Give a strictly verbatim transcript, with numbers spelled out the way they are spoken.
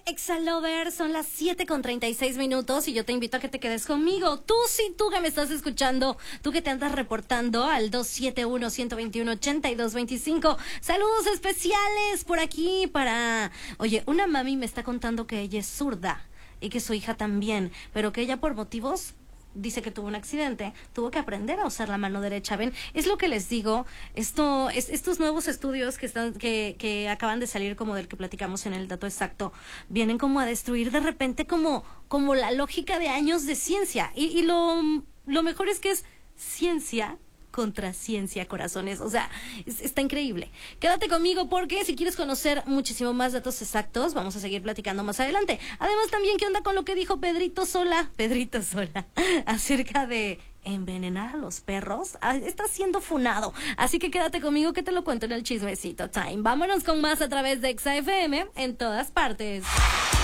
Exalover, son las siete con treinta y seis minutos y yo te invito a que te quedes conmigo. Tú sí, tú que me estás escuchando, tú que te andas reportando al dos siete uno, uno dos uno, ocho dos dos cinco. Saludos especiales por aquí para... Oye, una mami me está contando que ella es zurda y que su hija también, pero que ella por motivos... dice que tuvo un accidente, tuvo que aprender a usar la mano derecha. Ven, es lo que les digo, esto es, estos nuevos estudios que están que, que acaban de salir, como del que platicamos en el dato exacto, vienen como a destruir de repente como, como la lógica de años de ciencia. Y, y lo, lo mejor es que es ciencia contra ciencia, corazones. O sea, es, está increíble. Quédate conmigo porque si quieres conocer muchísimo más datos exactos, vamos a seguir platicando más adelante. Además, también, ¿qué onda con lo que dijo Pedrito Sola? Pedrito Sola, acerca de envenenar a los perros. Ah, está siendo funado. Así que quédate conmigo que te lo cuento en el chismecito time. Vámonos con más a través de Exa F M en todas partes.